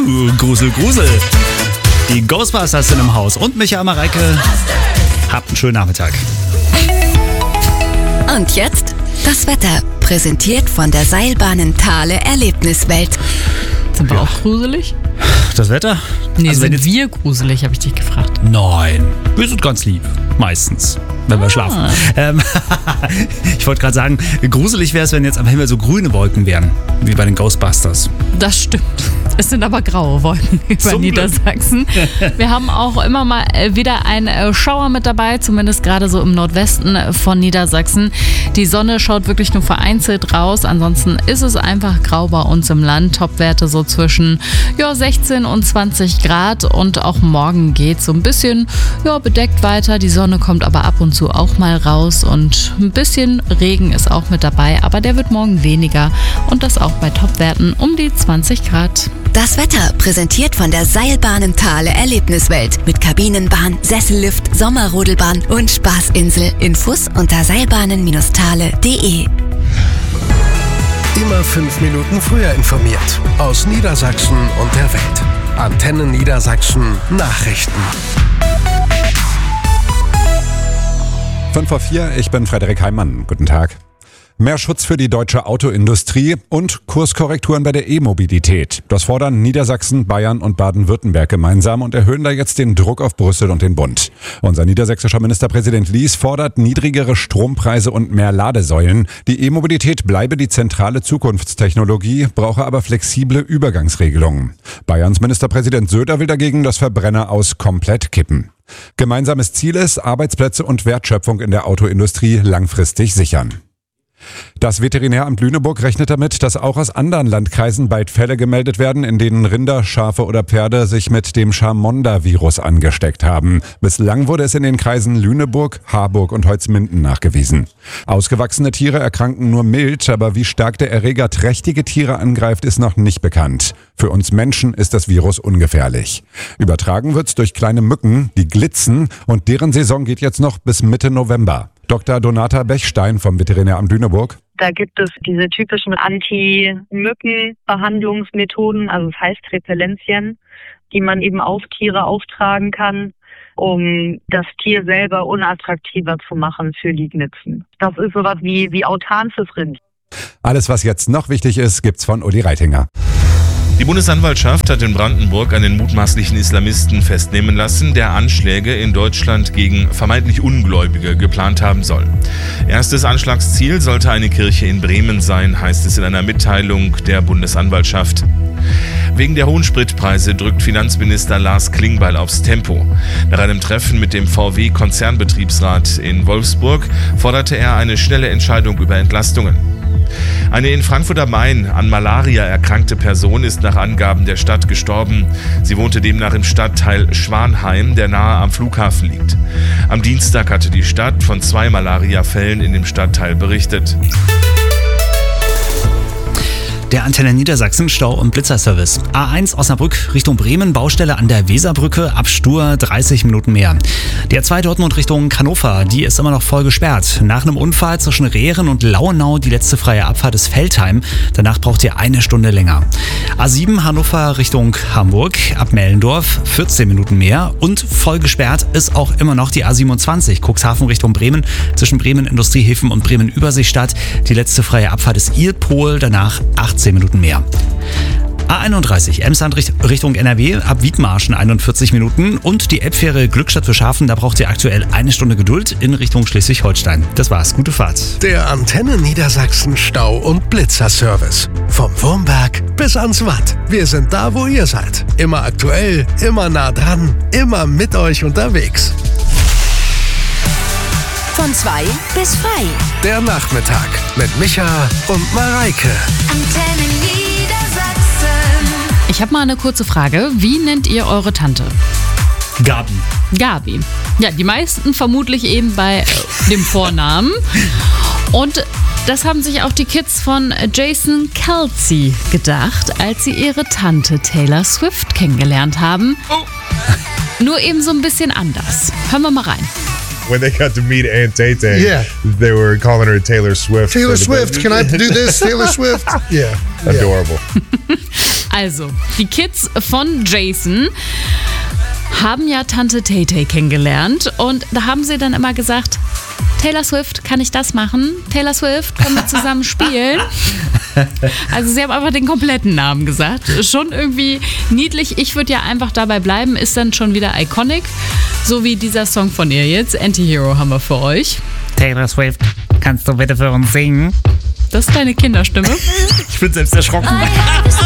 Grusel. Die Ghostbusters sind im Haus und Michael Mareike. Habt einen schönen Nachmittag. Und jetzt das Wetter, präsentiert von der Seilbahnen Thale Erlebniswelt. Sind wir auch gruselig? Das Wetter? Nee, Also sind wir gruselig, habe ich dich gefragt. Nein, wir sind ganz lieb. Meistens, wenn wir schlafen. Ich wollte gerade sagen, gruselig wäre es, wenn jetzt am Himmel so grüne Wolken wären, wie bei den Ghostbusters. Das stimmt. Es sind aber graue Wolken über Zum Niedersachsen. Wir haben auch immer mal wieder einen Schauer mit dabei, zumindest gerade so im Nordwesten von Niedersachsen. Die Sonne schaut wirklich nur vereinzelt raus. Ansonsten ist es einfach grau bei uns im Land. Topwerte so zwischen 16 und 20 Grad. Und auch morgen geht so ein bisschen bedeckt weiter. Die Sonne kommt aber ab und zu auch mal raus. Und ein bisschen Regen ist auch mit dabei. Aber der wird morgen weniger. Und das auch bei Topwerten um die 20 Grad. Das Wetter, präsentiert von der Seilbahnen Thale Erlebniswelt. Mit Kabinenbahn, Sessellift, Sommerrodelbahn und Spaßinsel. Infos unter seilbahnen-thale.de. Immer 5 Minuten früher informiert. Aus Niedersachsen und der Welt. Antenne Niedersachsen Nachrichten. 5:04, ich bin Frederik Heimann. Guten Tag. Mehr Schutz für die deutsche Autoindustrie und Kurskorrekturen bei der E-Mobilität. Das fordern Niedersachsen, Bayern und Baden-Württemberg gemeinsam und erhöhen da jetzt den Druck auf Brüssel und den Bund. Unser niedersächsischer Ministerpräsident Lies fordert niedrigere Strompreise und mehr Ladesäulen. Die E-Mobilität bleibe die zentrale Zukunftstechnologie, brauche aber flexible Übergangsregelungen. Bayerns Ministerpräsident Söder will dagegen das Verbrenner aus komplett kippen. Gemeinsames Ziel ist, Arbeitsplätze und Wertschöpfung in der Autoindustrie langfristig sichern. Das Veterinäramt Lüneburg rechnet damit, dass auch aus anderen Landkreisen bald Fälle gemeldet werden, in denen Rinder, Schafe oder Pferde sich mit dem Chamonda-Virus angesteckt haben. Bislang wurde es in den Kreisen Lüneburg, Harburg und Holzminden nachgewiesen. Ausgewachsene Tiere erkranken nur mild, aber wie stark der Erreger trächtige Tiere angreift, ist noch nicht bekannt. Für uns Menschen ist das Virus ungefährlich. Übertragen wird's durch kleine Mücken, die glitzen, und deren Saison geht jetzt noch bis Mitte November. Dr. Donata Bechstein vom Veterinäramt Lüneburg. Da gibt es diese typischen Anti-Mücken-Behandlungsmethoden, also das heißt Repellenzien, die man eben auf Tiere auftragen kann, um das Tier selber unattraktiver zu machen für Liegnitten. Das ist sowas wie Autan fürs Rind. Alles, was jetzt noch wichtig ist, gibt's von Uli Reitinger. Die Bundesanwaltschaft hat in Brandenburg einen mutmaßlichen Islamisten festnehmen lassen, der Anschläge in Deutschland gegen vermeintlich Ungläubige geplant haben soll. Erstes Anschlagsziel sollte eine Kirche in Bremen sein, heißt es in einer Mitteilung der Bundesanwaltschaft. Wegen der hohen Spritpreise drückt Finanzminister Lars Klingbeil aufs Tempo. Nach einem Treffen mit dem VW-Konzernbetriebsrat in Wolfsburg forderte er eine schnelle Entscheidung über Entlastungen. Eine in Frankfurt am Main an Malaria erkrankte Person ist nach Angaben der Stadt gestorben. Sie wohnte demnach im Stadtteil Schwanheim, der nahe am Flughafen liegt. Am Dienstag hatte die Stadt von 2 Malaria-Fällen in dem Stadtteil berichtet. Der Antenne Niedersachsen Stau- und Blitzerservice. A1 Osnabrück Richtung Bremen, Baustelle an der Weserbrücke, ab Stur 30 Minuten mehr. Die A2 Dortmund Richtung Hannover, die ist immer noch voll gesperrt. Nach einem Unfall zwischen Rehren und Lauenau die letzte freie Abfahrt ist Veltheim. Danach braucht ihr 1 Stunde länger. A7 Hannover Richtung Hamburg, ab Mellendorf 14 Minuten mehr. Und voll gesperrt ist auch immer noch die A27 Cuxhaven Richtung Bremen, zwischen Bremen Industriehäfen und Bremen Überseestadt. Die letzte freie Abfahrt ist Ilpol, danach 18 Minuten mehr. A31 Emsland Richtung NRW, ab Wiedmarschen 41 Minuten. Und die Elbfähre Glückstadt für Schafen, da braucht ihr aktuell 1 Stunde Geduld in Richtung Schleswig-Holstein. Das war's, gute Fahrt. Der Antenne Niedersachsen Stau- und Blitzerservice. Vom Wurmberg bis ans Watt. Wir sind da, wo ihr seid. Immer aktuell, immer nah dran, immer mit euch unterwegs. Von 2 bis frei. Der Nachmittag mit Micha und Mareike. Antenne Niedersachsen. Ich habe mal eine kurze Frage. Wie nennt ihr eure Tante? Gabi. Gabi. Ja, die meisten vermutlich eben bei dem Vornamen. Und das haben sich auch die Kids von Jason Kelce gedacht, als sie ihre Tante Taylor Swift kennengelernt haben. Oh. Nur eben so ein bisschen anders. Hören wir mal rein. When they got to meet Aunt Tay-Tay, Yeah. they were calling her Taylor Swift. Taylor Swift, can I do this? Taylor Swift? Yeah. Adorable. Also, die Kids von Jason haben ja Tante Tay-Tay kennengelernt und da haben sie dann immer gesagt, Taylor Swift, kann ich das machen? Taylor Swift, können wir zusammen spielen? Also sie haben einfach den kompletten Namen gesagt. Schon irgendwie niedlich. Ich würde ja einfach dabei bleiben, ist dann schon wieder iconic. So wie dieser Song von ihr jetzt. Anti-Hero haben wir für euch. Taylor Swift, kannst du bitte für uns singen? Das ist deine Kinderstimme. Ich bin selbst erschrocken.